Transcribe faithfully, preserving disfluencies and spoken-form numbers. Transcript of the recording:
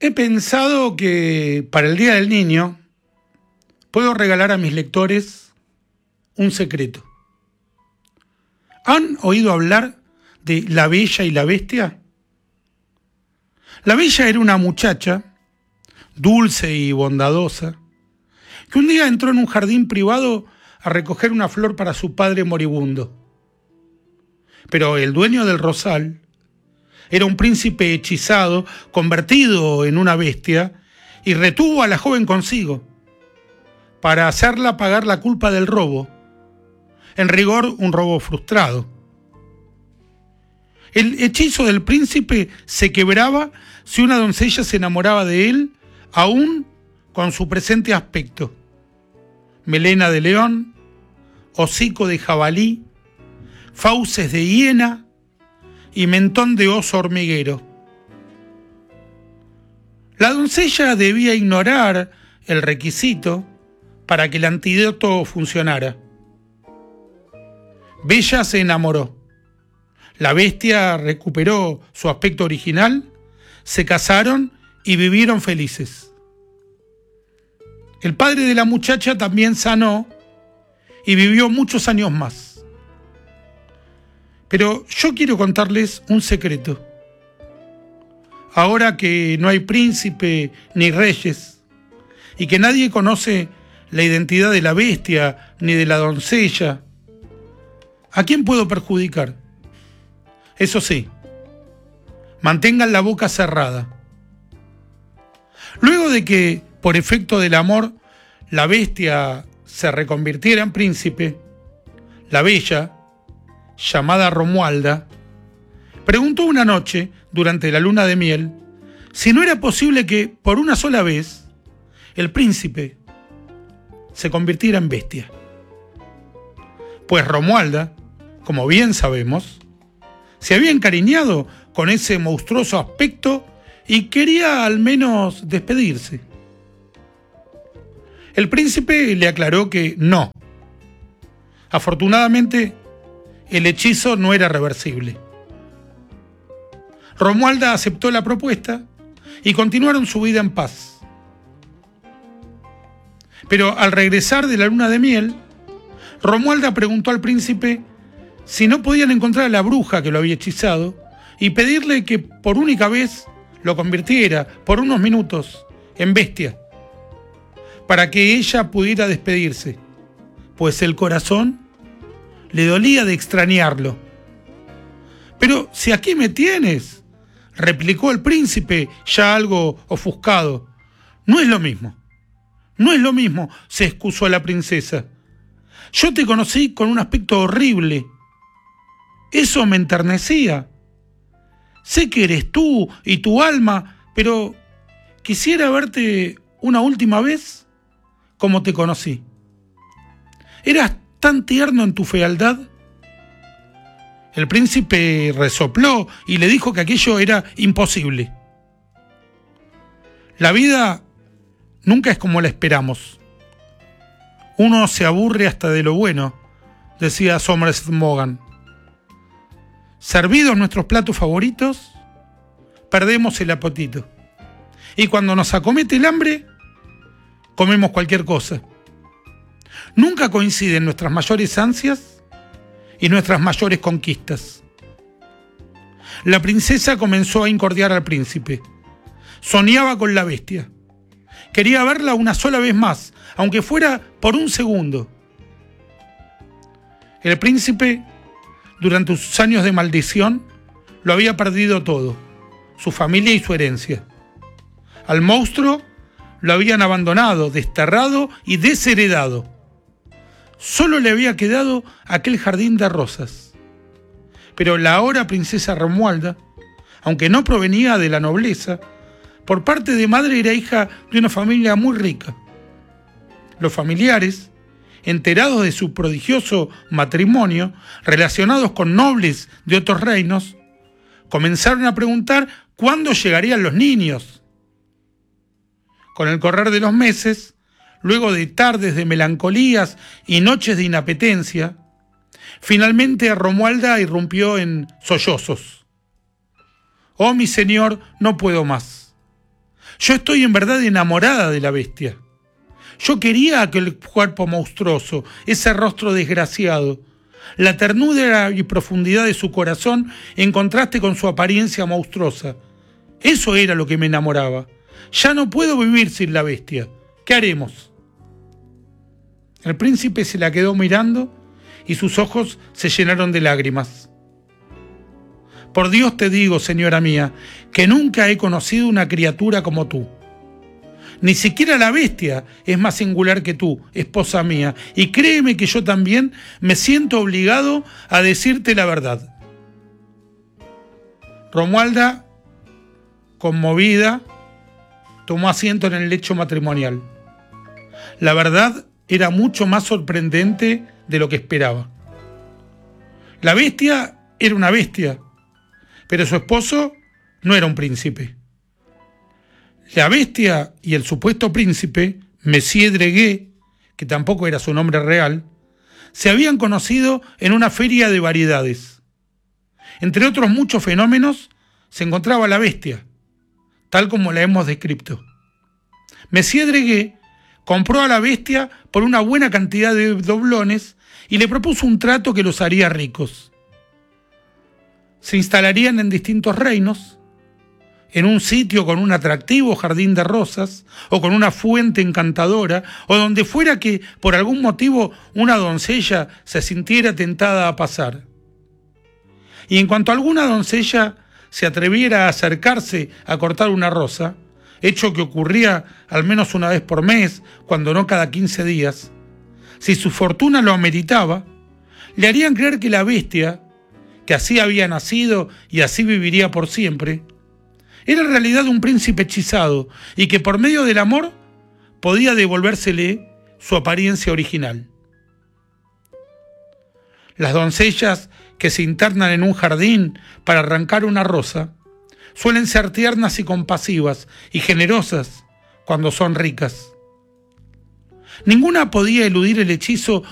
He pensado que para el Día del Niño puedo regalar a mis lectores un secreto. ¿Han oído hablar de La Bella y la Bestia? La Bella era una muchacha, dulce y bondadosa, que un día entró en un jardín privado a recoger una flor para su padre moribundo. Pero el dueño del rosal era un príncipe hechizado, convertido en una bestia, y retuvo a la joven consigo para hacerla pagar la culpa del robo, en rigor un robo frustrado. El hechizo del príncipe se quebraba si una doncella se enamoraba de él, aún con su presente aspecto: melena de león, hocico de jabalí, fauces de hiena y mentón de oso hormiguero. La doncella debía ignorar el requisito para que el antídoto funcionara. Bella se enamoró. La bestia recuperó su aspecto original, se casaron y vivieron felices. El padre de la muchacha también sanó y vivió muchos años más. Pero yo quiero contarles un secreto. Ahora que no hay príncipe ni reyes y que nadie conoce la identidad de la bestia ni de la doncella, ¿a quién puedo perjudicar? Eso sí, mantengan la boca cerrada. Luego de que, por efecto del amor, la bestia se reconvirtiera en príncipe, la bella, llamada Romualda, preguntó una noche, durante la luna de miel, si no era posible que, por una sola vez, el príncipe se convirtiera en bestia. Pues Romualda, como bien sabemos, se había encariñado con ese monstruoso aspecto y quería al menos despedirse. El príncipe le aclaró que no. Afortunadamente, el hechizo no era reversible. Romualda aceptó la propuesta y continuaron su vida en paz. Pero al regresar de la luna de miel, Romualda preguntó al príncipe si no podían encontrar a la bruja que lo había hechizado y pedirle que por única vez lo convirtiera, por unos minutos, en bestia, para que ella pudiera despedirse, pues el corazón le dolía de extrañarlo. «Pero si aquí me tienes», replicó el príncipe, ya algo ofuscado. «No es lo mismo, no es lo mismo», se excusó la princesa. «Yo te conocí con un aspecto horrible. Eso me enternecía. Sé que eres tú y tu alma, pero quisiera verte una última vez como te conocí. Eras tan tierno en tu fealdad». El príncipe resopló y le dijo que aquello era imposible. La vida nunca es como la esperamos. Uno se aburre hasta de lo bueno, decía Somerset Maugham. Servidos nuestros platos favoritos, perdemos el apetito. Y cuando nos acomete el hambre, comemos cualquier cosa. Nunca coinciden nuestras mayores ansias y nuestras mayores conquistas. La princesa comenzó a incordiar al príncipe. Soñaba con la bestia. Quería verla una sola vez más, aunque fuera por un segundo. El príncipe, durante sus años de maldición, lo había perdido todo, su familia y su herencia. Al monstruo lo habían abandonado, desterrado y desheredado. Solo le había quedado aquel jardín de rosas. Pero la ahora princesa Romualda, aunque no provenía de la nobleza, por parte de madre era hija de una familia muy rica. Los familiares, enterados de su prodigioso matrimonio, relacionados con nobles de otros reinos, comenzaron a preguntar cuándo llegarían los niños. Con el correr de los meses, luego de tardes de melancolías y noches de inapetencia, finalmente Romualda irrumpió en sollozos. «Oh, mi señor, no puedo más. Yo estoy en verdad enamorada de la bestia. Yo quería aquel cuerpo monstruoso, ese rostro desgraciado, la ternura y profundidad de su corazón en contraste con su apariencia monstruosa. Eso era lo que me enamoraba. Ya no puedo vivir sin la bestia. ¿Qué haremos? El príncipe se la quedó mirando y sus ojos se llenaron de lágrimas. Por Dios te digo, señora mía, que nunca he conocido una criatura como tú. Ni siquiera la bestia es más singular que tú, esposa mía, y créeme que yo también me siento obligado a decirte la verdad. Romualda, conmovida, tomó asiento en el lecho matrimonial. La verdad era mucho más sorprendente de lo que esperaba. La bestia era una bestia, pero su esposo no era un príncipe. La bestia y el supuesto príncipe, Monsieur Dreguet, que tampoco era su nombre real, se habían conocido en una feria de variedades. Entre otros muchos fenómenos, se encontraba la bestia, tal como la hemos descrito. Monsieur Dreguet compró a la bestia por una buena cantidad de doblones y le propuso un trato que los haría ricos. Se instalarían en distintos reinos, en un sitio con un atractivo jardín de rosas, o con una fuente encantadora, o donde fuera que por algún motivo una doncella se sintiera tentada a pasar. Y en cuanto alguna doncella se atreviera a acercarse a cortar una rosa, hecho que ocurría al menos una vez por mes, cuando no cada quince días, si su fortuna lo ameritaba, le harían creer que la bestia, que así había nacido y así viviría por siempre, era en realidad un príncipe hechizado y que por medio del amor podía devolvérsele su apariencia original. Las doncellas que se internan en un jardín para arrancar una rosa suelen ser tiernas y compasivas y generosas cuando son ricas. Ninguna podía eludir el hechizo